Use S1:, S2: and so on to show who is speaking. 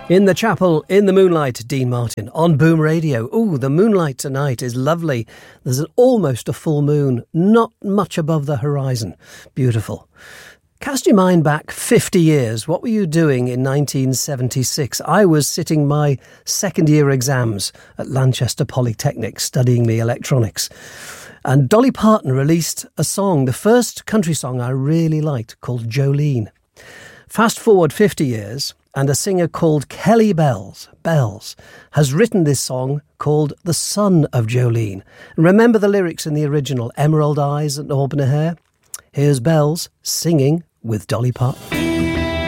S1: In the chapel, in the moonlight, Dean Martin on Boom Radio. Ooh, the moonlight tonight is lovely. There's almost a full moon, not much above the horizon. Beautiful. Cast your mind back 50 years. What were you doing in 1976? I was sitting my second year exams at Lanchester Polytechnic studying me electronics. And Dolly Parton released a song, the first country song I really liked, called Jolene. Fast forward 50 years, and a singer called Kelly Bells has written this song called The Son of Jolene. And remember the lyrics in the original, Emerald Eyes and Auburn Hair? Here's Bells singing with Dolly Parton.